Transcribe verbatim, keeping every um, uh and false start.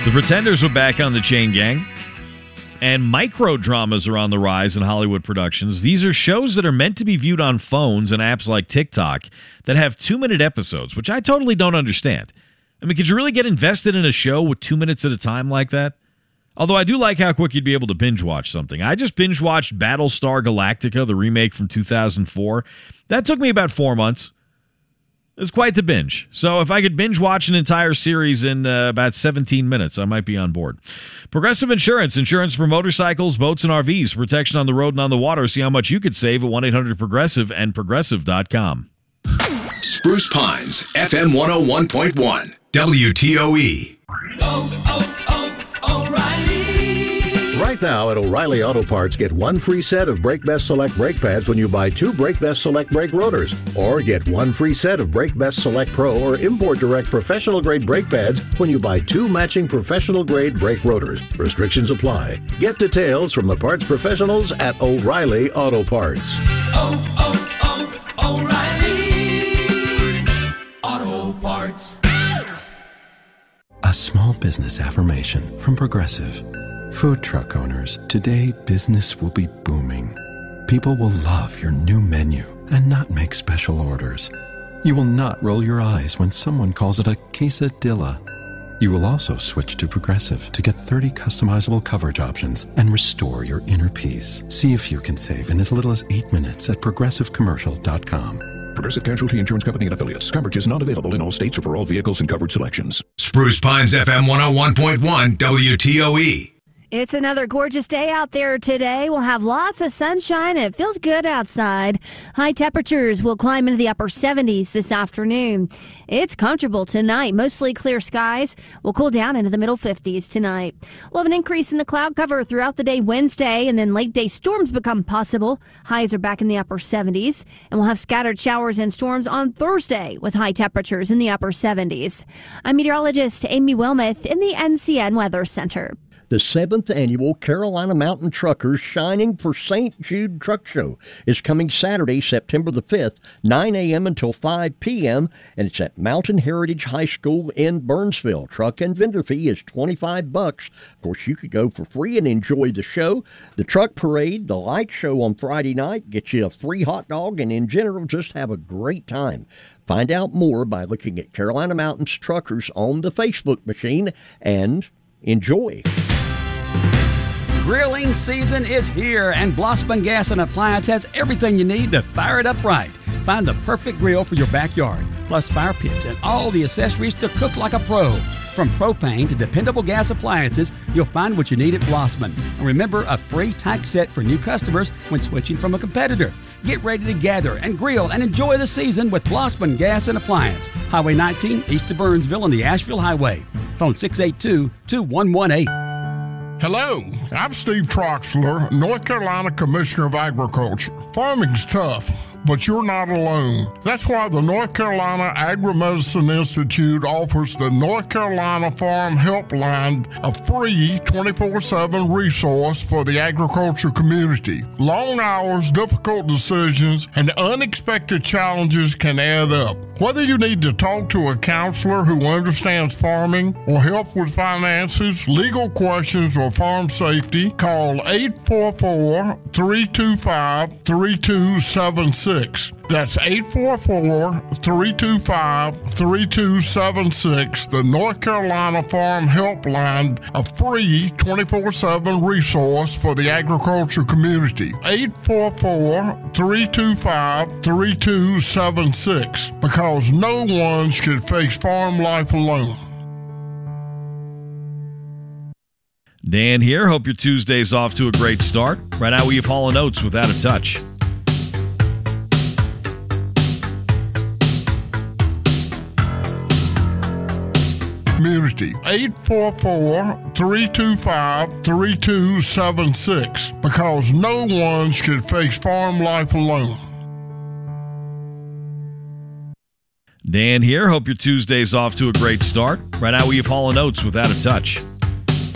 The Pretenders are back on the Chain Gang, and micro dramas are on the rise in Hollywood productions. These are shows that are meant to be viewed on phones and apps like TikTok that have two-minute episodes, which I totally don't understand. I mean, could you really get invested in a show with two minutes at a time like that? Although I do like how quick you'd be able to binge-watch something. I just binge-watched Battlestar Galactica, the remake from two thousand four. That took me about four months. It's quite the binge. So if I could binge watch an entire series in uh, about seventeen minutes, I might be on board. Progressive Insurance. Insurance for motorcycles, boats, and R Vs. Protection on the road and on the water. See how much you could save at one eight hundred progressive and progressive dot com. Spruce Pines, F M one oh one point one, W T O E. Oh, oh, oh, O'Reilly. Right now at O'Reilly Auto Parts, get one free set of Brake Best Select brake pads when you buy two Brake Best Select brake rotors. Or get one free set of Brake Best Select Pro or Import Direct professional grade brake pads when you buy two matching professional grade brake rotors. Restrictions apply. Get details from the parts professionals at O'Reilly Auto Parts. Oh, oh, oh, O'Reilly Auto Parts. A small business affirmation from Progressive. Food truck owners, today business will be booming. People will love your new menu and not make special orders. You will not roll your eyes when someone calls it a quesadilla. You will also switch to Progressive to get thirty customizable coverage options and restore your inner peace. See if you can save in as little as eight minutes at progressive commercial dot com. Progressive Casualty Insurance Company and Affiliates. Coverage is not available in all states or for all vehicles and coverage selections. Spruce Pines, F M one oh one point one, W T O E. It's another gorgeous day out there today. We'll have lots of sunshine and it feels good outside. High temperatures will climb into the upper seventies this afternoon. It's comfortable tonight. Mostly clear skies. We'll cool down into the middle fifties tonight. We'll have an increase in the cloud cover throughout the day Wednesday, and then late day storms become possible. Highs are back in the upper seventies, and we'll have scattered showers and storms on Thursday with high temperatures in the upper seventies. I'm meteorologist Amy Wilmoth in the N C N Weather Center. The seventh Annual Carolina Mountain Truckers Shining for Saint Jude Truck Show is coming Saturday, September the fifth, nine a.m. until five p.m., and it's at Mountain Heritage High School in Burnsville. Truck and vendor fee is twenty-five bucks. Of course, you could go for free and enjoy the show. The truck parade, the light show on Friday night, get you a free hot dog, and in general, just have a great time. Find out more by looking at Carolina Mountains Truckers on the Facebook machine and enjoy. Grilling season is here, and Blossman Gas and Appliance has everything you need to fire it up right. Find the perfect grill for your backyard, plus fire pits and all the accessories to cook like a pro. From propane to dependable gas appliances, you'll find what you need at Blossman. And remember, a free tank set for new customers when switching from a competitor. Get ready to gather and grill and enjoy the season with Blossman Gas and Appliance. Highway nineteen, east of Burnsville on the Asheville Highway. Phone six eight two, two one one eight. Hello, I'm Steve Troxler, North Carolina Commissioner of Agriculture. Farming's tough, but you're not alone. That's why the North Carolina Agri-Medicine Institute offers the North Carolina Farm Helpline, a free twenty-four seven resource for the agriculture community. Long hours, difficult decisions, and unexpected challenges can add up. Whether you need to talk to a counselor who understands farming or help with finances, legal questions, or farm safety, call eight four four, three two five, three two seven six. That's eight four four, three two five, three two seven six, the North Carolina Farm Helpline, a free twenty-four seven resource for the agriculture community. eight four four, three two five, three two seven six, because no one should face farm life alone. Dan here. Hope your Tuesday's off to a great start. Right now we have Hall and Oates with Out of Touch. Community. eight four four, three two five, three two seven six, because no one should face farm life alone. Dan here. Hope your Tuesday's off to a great start. Right now we have Hall and Oates with Out of Touch.